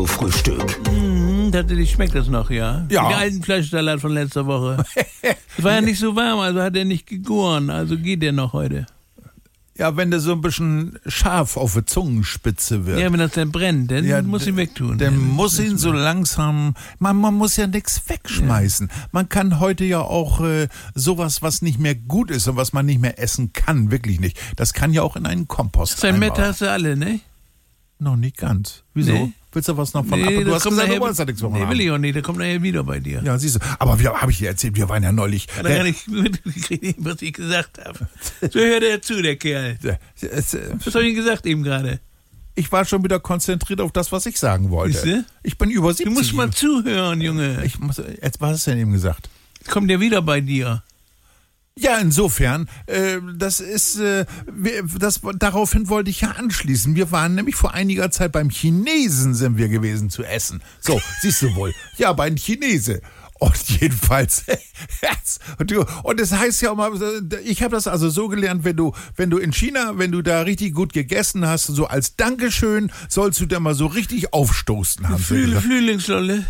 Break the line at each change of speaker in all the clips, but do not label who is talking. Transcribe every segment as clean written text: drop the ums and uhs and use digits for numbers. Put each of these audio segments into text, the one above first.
Frühstück.
Tatsächlich schmeckt das noch, ja?
Ja.
Den alten Fleischsalat von letzter Woche. Es war ja nicht so warm, also hat er nicht gegoren. Also geht der noch heute.
Ja, wenn der so ein bisschen scharf auf der Zungenspitze wird.
Ja, wenn das dann brennt, dann muss ihn wegtun.
Dann muss ihn so langsam, man muss ja nichts wegschmeißen. Ja. Man kann heute ja auch sowas, was nicht mehr gut ist und was man nicht mehr essen kann, wirklich nicht. Das kann ja auch in einen Kompost
Sein Mette hast du alle, ne?
Noch nicht ganz. Wieso?
Nee.
Willst du was noch von ab? Du hast gesagt, du wolltest da nichts von
haben. Nee, will ich auch nicht. Der kommt nachher wieder bei dir.
Ja, siehst du. Aber habe ich dir erzählt, wir waren ja neulich...
Hat er gar nicht mitgekriegt, was ich gesagt habe. So hört er zu, der Kerl. Was habe ich ihm gesagt eben gerade?
Ich war schon wieder konzentriert auf das, was ich sagen wollte.
Siehste?
Ich bin über 70.
Du musst mal zuhören, Junge.
Was hast du denn eben gesagt?
Kommt der wieder bei dir?
Ja, insofern, daraufhin wollte ich ja anschließen. Wir waren nämlich vor einiger Zeit beim Chinesen sind wir gewesen zu essen. So, siehst du wohl. Ja, beim Chinese. Und jedenfalls, und das heißt ja auch mal, ich habe das also so gelernt, wenn du in China, wenn du da richtig gut gegessen hast, so als Dankeschön, sollst du da mal so richtig aufstoßen haben.
Flühlingslolle.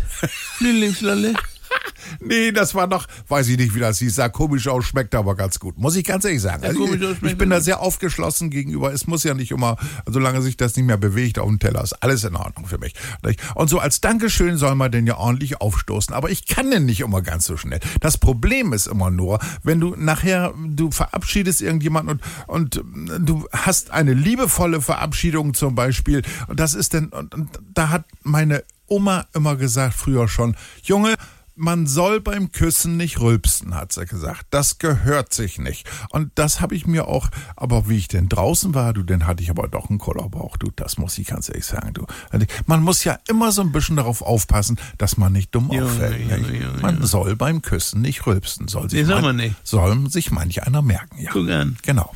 Nee, das war noch, weiß ich nicht, wie das hieß, sah komisch aus, schmeckt aber ganz gut. Muss ich ganz ehrlich sagen. Also ich bin da sehr aufgeschlossen gegenüber. Es muss ja nicht immer, solange sich das nicht mehr bewegt auf dem Teller, ist alles in Ordnung für mich. Und so als Dankeschön soll man den ja ordentlich aufstoßen. Aber ich kann den nicht immer ganz so schnell. Das Problem ist immer nur, wenn du nachher, du verabschiedest irgendjemanden und du hast eine liebevolle Verabschiedung zum Beispiel. Und das ist dann, und da hat meine Oma immer gesagt, früher schon, Junge, man soll beim Küssen nicht rülpsen, hat sie gesagt. Das gehört sich nicht. Und das habe ich mir auch, aber wie ich denn draußen war, dann hatte ich aber doch einen Kollerbauch, das muss ich ganz ehrlich sagen, Man muss ja immer so ein bisschen darauf aufpassen, dass man nicht dumm auffällt. Man soll beim Küssen nicht rülpsen. Soll sich manch einer merken. Ja.
Guck an.
Genau.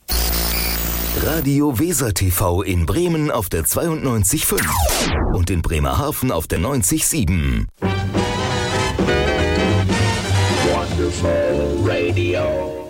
Radio Weser TV in Bremen auf der 92.5 und in Bremerhaven auf der 90.7. Wonderful Radio.